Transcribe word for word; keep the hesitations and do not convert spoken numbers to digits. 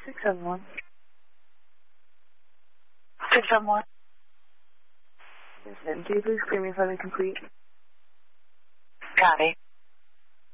six seven one. six seven one. Yes, ma'am. Can you please clear me if I'm incomplete? Copy.